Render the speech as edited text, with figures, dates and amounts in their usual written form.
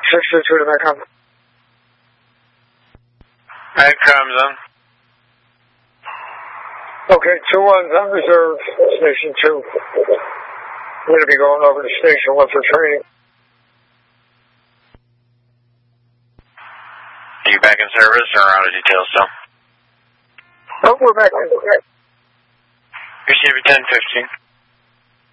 622 to Metcom. Metcom, then. Okay, 2-1's on reserve, Station 2. We're going to be going over to Station 1 for training. Are you back in service or out of detail still? Oh, we're back in. Receiver 1015.